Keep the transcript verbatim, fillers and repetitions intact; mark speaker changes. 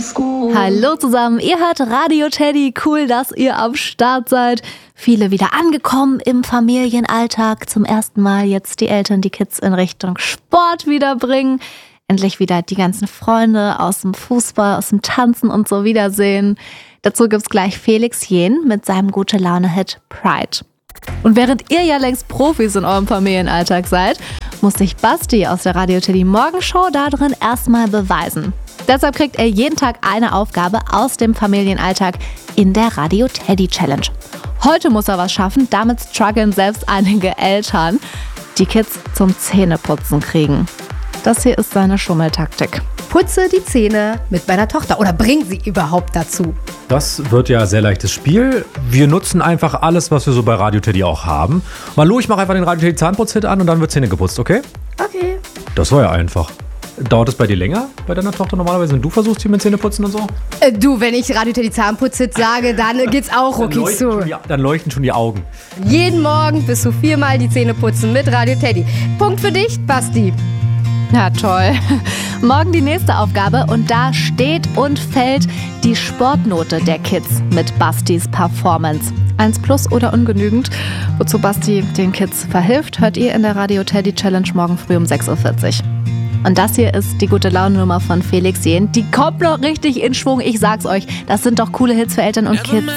Speaker 1: Hallo zusammen, ihr hört Radio Teddy. Cool, dass ihr am Start seid. Viele wieder angekommen im Familienalltag. Zum ersten Mal jetzt die Eltern die Kids in Richtung Sport wiederbringen. Endlich wieder die ganzen Freunde aus dem Fußball, aus dem Tanzen und so wiedersehen. Dazu gibt's gleich Felix Jähn mit seinem Gute-Laune-Hit Pride. Und während ihr ja längst Profis in eurem Familienalltag seid, muss sich Basti aus der Radio Teddy Morgenshow da drin erstmal beweisen. Deshalb kriegt er jeden Tag eine Aufgabe aus dem Familienalltag in der Radio Teddy Challenge. Heute muss er was schaffen, damit strugglen selbst einige Eltern, die Kids zum Zähneputzen kriegen. Das hier ist seine Schummeltaktik.
Speaker 2: Putze die Zähne mit meiner Tochter oder bring sie überhaupt dazu.
Speaker 3: Das wird ja ein sehr leichtes Spiel. Wir nutzen einfach alles, was wir so bei Radio Teddy auch haben. Malu, ich mache einfach den Radio Teddy Zahnputz-Hit an und dann wird Zähne geputzt, okay?
Speaker 2: Okay.
Speaker 3: Das war ja einfach. Dauert es bei dir länger, bei deiner Tochter normalerweise, wenn du versuchst, hier mit Zähneputzen und so?
Speaker 2: Äh, du, wenn ich Radio Teddy Zahnputz-Hit sage, dann geht's auch rucki zu.
Speaker 3: Die, dann leuchten schon die Augen.
Speaker 2: Jeden Morgen bis zu viermal die Zähne putzen mit Radio Teddy. Punkt für dich, Basti.
Speaker 1: Ja, toll. Morgen die nächste Aufgabe und da steht und fällt die Sportnote der Kids mit Bastis Performance. Eins plus oder ungenügend. Wozu Basti den Kids verhilft, hört ihr in der Radio Teddy Challenge morgen früh um sechs Uhr vierzig. Und das hier ist die Gute-Laune-Nummer von Felix Jähn. Die kommt noch richtig in Schwung, ich sag's euch. Das sind doch coole Hits für Eltern und Kids.